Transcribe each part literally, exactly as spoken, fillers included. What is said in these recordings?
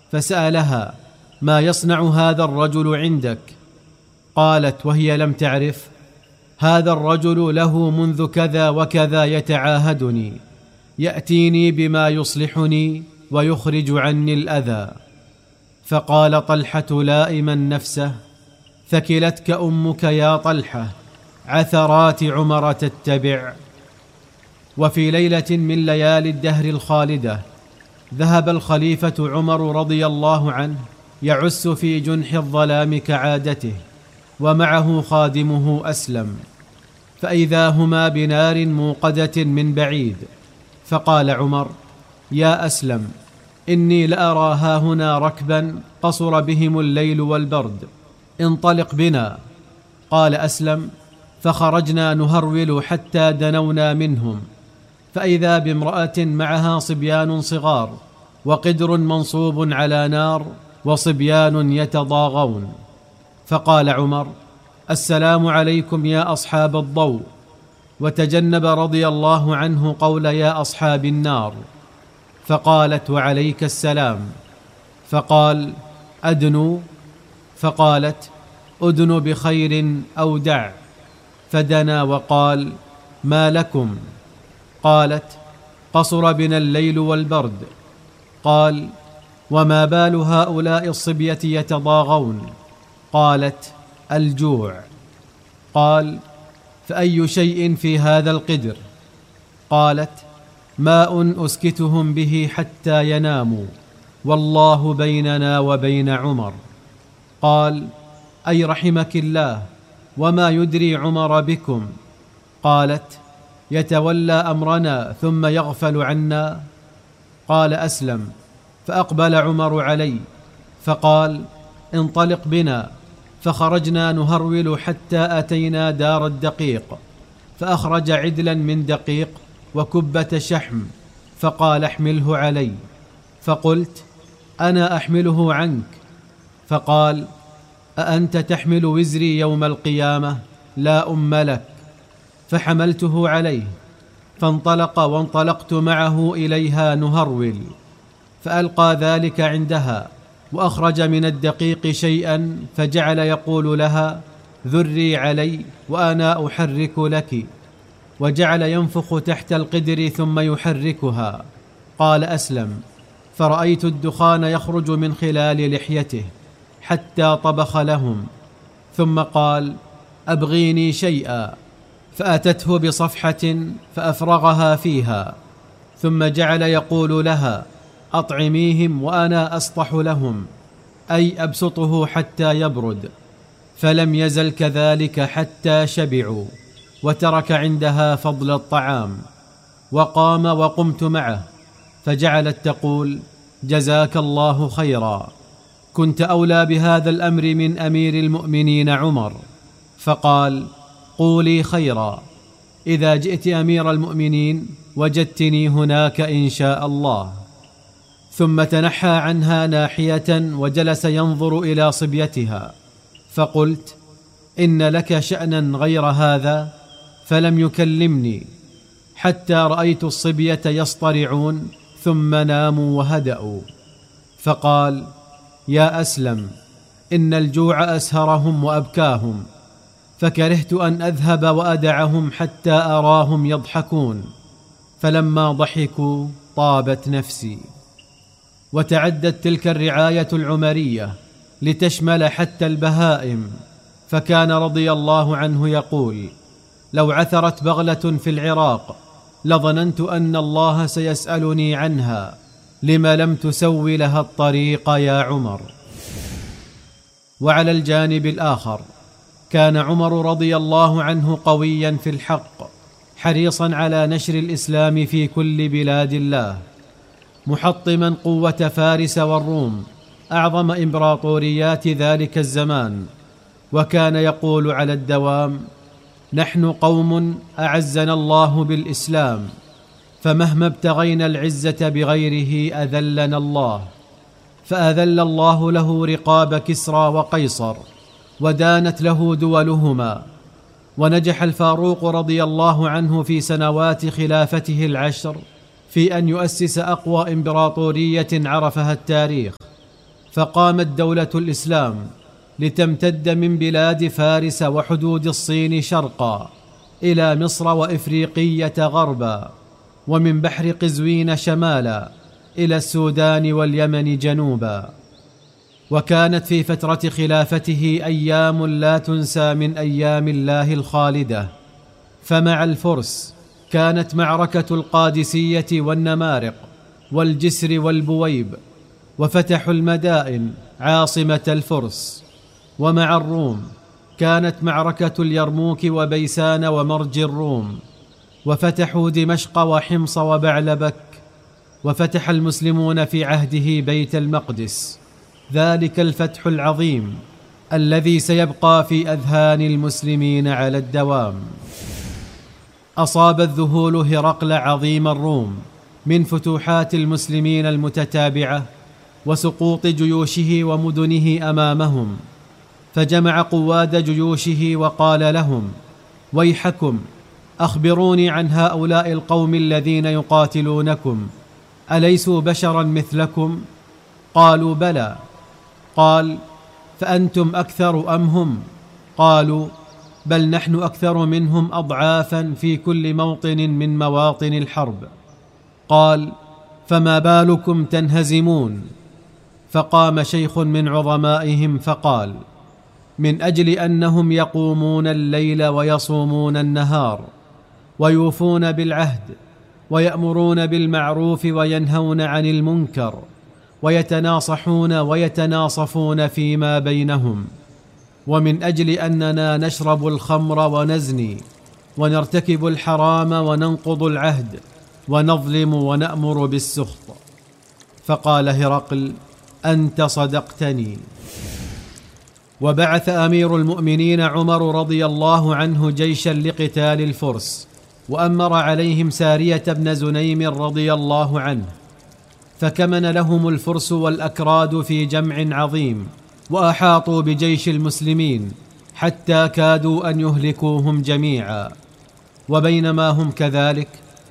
فسألها: ما يصنع هذا الرجل عندك؟ قالت وهي لم تعرف: هذا الرجل له منذ كذا وكذا يتعاهدني، يأتيني بما يصلحني ويخرج عني الأذى. فقال طلحة لائما نفسه: ثكلتك أمك يا طلحة، عثرات عمر تتبع. وفي ليلة من ليالي الدهر الخالدة ذهب الخليفة عمر رضي الله عنه يعس في جنح الظلام كعادته، ومعه خادمه أسلم، فإذا هما بنار موقدة من بعيد. فقال عمر: يا أسلم، إني لأرى هاهنا ركبا قصر بهم الليل والبرد، انطلق بنا. قال أسلم: فخرجنا نهرول حتى دنونا منهم، فإذا بامرأة معها صبيان صغار، وقدر منصوب على نار، وصبيان يتضاغون. فقال عمر: السلام عليكم يا أصحاب الضوء، وتجنب رضي الله عنه قول يا أصحاب النار. فقالت: وعليك السلام. فقال: أدنوا؟ فقالت: أدن بخير أو دع. فدنا وقال: ما لكم؟ قالت: قصر بنا الليل والبرد. قال: وما بال هؤلاء الصبية يتضاغون؟ قالت: الجوع. قال: فأي شيء في هذا القدر؟ قالت: ماء أسكتهم به حتى يناموا، والله بيننا وبين عمر. قال: أي رحمك الله، وما يدري عمر بكم؟ قالت: يتولى أمرنا ثم يغفل عنا. قال أسلم: فأقبل عمر علي فقال: انطلق بنا. فخرجنا نهرول حتى أتينا دار الدقيق، فأخرج عدلا من دقيق وكبة شحم، فقال: احمله علي. فقلت: أنا أحمله عنك. فقال: أأنت تحمل وزري يوم القيامة؟ لا أم لك. فحملته عليه، فانطلق وانطلقت معه إليها نهرول، فألقى ذلك عندها، وأخرج من الدقيق شيئا، فجعل يقول لها: ذري علي وأنا أحرك لك، وجعل ينفخ تحت القدر ثم يحركها. قال أسلم: فرأيت الدخان يخرج من خلال لحيته حتى طبخ لهم، ثم قال: أبغيني شيئا. فأتته بصفحة فأفرغها فيها، ثم جعل يقول لها: أطعميهم وأنا أسطح لهم، أي أبسطه حتى يبرد. فلم يزل كذلك حتى شبعوا، وترك عندها فضل الطعام، وقام وقمت معه، فجعلت تقول: جزاك الله خيرا، كنت أولى بهذا الأمر من أمير المؤمنين عمر. فقال: قولي خيرا، إذا جئت أمير المؤمنين وجدتني هناك إن شاء الله. ثم تنحى عنها ناحية وجلس ينظر إلى صبيتها، فقلت: إن لك شأنا غير هذا؟ فلم يكلمني حتى رأيت الصبية يصطرعون، ثم ناموا وهدأوا. فقال: يا أسلم، إن الجوع أسهرهم وأبكاهم، فكرهت أن أذهب وأدعهم حتى أراهم يضحكون، فلما ضحكوا طابت نفسي. وتعدت تلك الرعاية العمرية لتشمل حتى البهائم، فكان رضي الله عنه يقول: لو عثرت بغلة في العراق لظننت أن الله سيسألني عنها، لم لم تسوي لها الطريق يا عمر. وعلى الجانب الآخر كان عمر رضي الله عنه قويا في الحق، حريصا على نشر الإسلام في كل بلاد الله، محطما قوة فارس والروم، أعظم إمبراطوريات ذلك الزمان. وكان يقول على الدوام: نحن قوم أعزنا الله بالإسلام، فمهما ابتغينا العزة بغيره أذلنا الله. فأذل الله له رقاب كسرى وقيصر، ودانت له دولهما. ونجح الفاروق رضي الله عنه في سنوات خلافته العشر في أن يؤسس أقوى إمبراطورية عرفها التاريخ، فقامت دولة الإسلام لتمتد من بلاد فارس وحدود الصين شرقا إلى مصر وإفريقية غربا، ومن بحر قزوين شمالا إلى السودان واليمن جنوبا. وكانت في فترة خلافته أيام لا تنسى من أيام الله الخالدة. فمع الفرس كانت معركة القادسية والنمارق والجسر والبويب، وفتحوا المدائن عاصمة الفرس. ومع الروم كانت معركة اليرموك وبيسان ومرج الروم، وفتحوا دمشق وحمص وبعلبك. وفتح المسلمون في عهده بيت المقدس، ذلك الفتح العظيم الذي سيبقى في أذهان المسلمين على الدوام. أصاب الذهول هرقل عظيم الروم من فتوحات المسلمين المتتابعة وسقوط جيوشه ومدنه أمامهم، فجمع قواد جيوشه وقال لهم: ويحكم، أخبروني عن هؤلاء القوم الذين يقاتلونكم، أليسوا بشرا مثلكم؟ قالوا: بلى. قال: فأنتم أكثر أم هم؟ قالوا: بل نحن أكثر منهم أضعافا في كل موطن من مواطن الحرب. قال: فما بالكم تنهزمون؟ فقام شيخ من عظمائهم فقال: من أجل أنهم يقومون الليل ويصومون النهار، ويوفون بالعهد، ويأمرون بالمعروف وينهون عن المنكر، ويتناصحون ويتناصفون فيما بينهم، ومن أجل أننا نشرب الخمر ونزني، ونرتكب الحرام وننقض العهد، ونظلم ونأمر بالسخط. فقال هرقل: أنت صدقتني. وبعث أمير المؤمنين عمر رضي الله عنه جيشا لقتال الفرس، وأمر عليهم سارية بن زنيم رضي الله عنه، فكمن لهم الفرس والأكراد في جمع عظيم، وأحاطوا بجيش المسلمين حتى كادوا أن يهلكوهم جميعا. وبينما هم كذلك،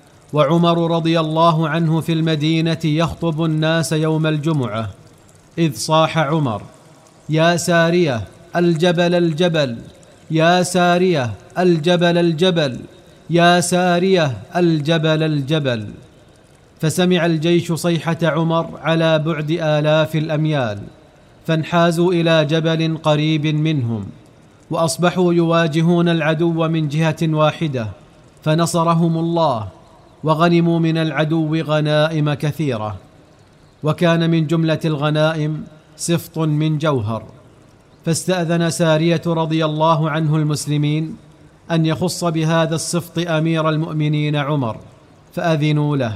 وعمر رضي الله عنه في المدينة يخطب الناس يوم الجمعة، إذ صاح عمر: يا سارية الجبل الجبل، يا سارية الجبل الجبل، يا سارية الجبل الجبل. فسمع الجيش صيحة عمر على بعد آلاف الأميال، فانحازوا إلى جبل قريب منهم، وأصبحوا يواجهون العدو من جهة واحدة، فنصرهم الله، وغنموا من العدو غنائم كثيرة. وكان من جملة الغنائم سفط من جوهر، فاستأذن سارية رضي الله عنه المسلمين أن يخص بهذا السفط أمير المؤمنين عمر، فأذنوا له.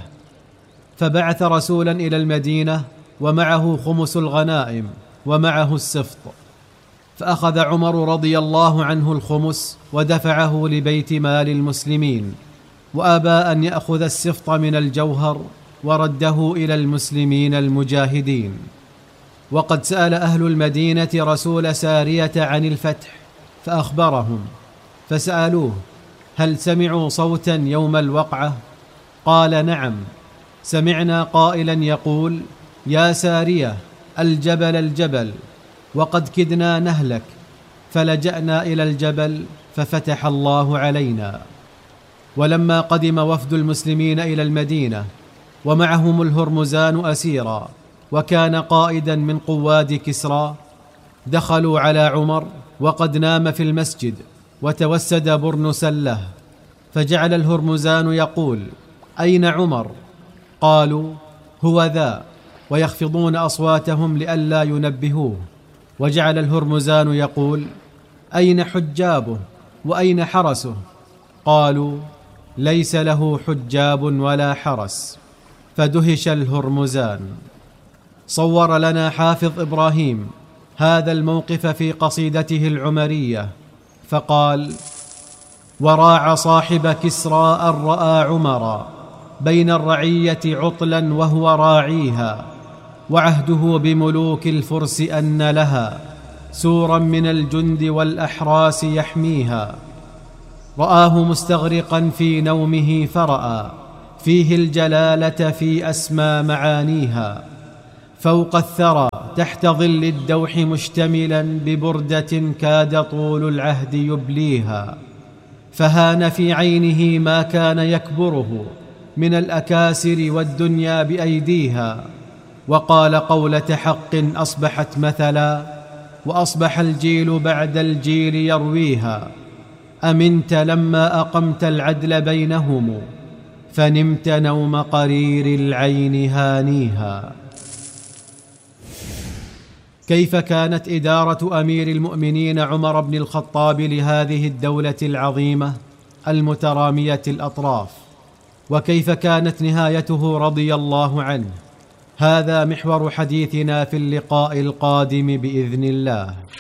فبعث رسولا إلى المدينة ومعه خمس الغنائم ومعه السفط، فأخذ عمر رضي الله عنه الخمس ودفعه لبيت مال المسلمين، وأبى أن يأخذ السفط من الجوهر ورده إلى المسلمين المجاهدين. وقد سأل أهل المدينة رسول سارية عن الفتح فأخبرهم، فسألوه: هل سمعوا صوتا يوم الوقعة؟ قال: نعم، سمعنا قائلا يقول: يا سارية الجبل الجبل، وقد كدنا نهلك، فلجأنا إلى الجبل ففتح الله علينا. ولما قدم وفد المسلمين إلى المدينة ومعهم الهرمزان أسيرا، وكان قائدا من قواد كسرى، دخلوا على عمر وقد نام في المسجد وتوسد برنسا له، فجعل الهرمزان يقول: أين عمر؟ قالوا: هو ذا، ويخفضون أصواتهم لئلا ينبهوه. وجعل الهرمزان يقول: أين حجابه وأين حرسه؟ قالوا: ليس له حجاب ولا حرس. فدهش الهرمزان. صور لنا حافظ إبراهيم هذا الموقف في قصيدته العمرية فقال: وراع صاحب كسرى أن رأى عمرا بين الرعية عطلا وهو راعيها، وعهده بملوك الفرس أن لها سورا من الجند والأحراس يحميها. رآه مستغرقا في نومه فرأى فيه الجلالة في أسمى معانيها، فوق الثرى تحت ظل الدوح مشتملا ببردة كاد طول العهد يبليها، فهان في عينه ما كان يكبره من الأكاسر والدنيا بأيديها، وقال قولة حق أصبحت مثلا، وأصبح الجيل بعد الجيل يرويها: أمنت لما أقمت العدل بينهم، فنمت نوم قرير العين هانيها. كيف كانت إدارة أمير المؤمنين عمر بن الخطاب لهذه الدولة العظيمة المترامية الأطراف، وكيف كانت نهايته رضي الله عنه؟ هذا محور حديثنا في اللقاء القادم بإذن الله.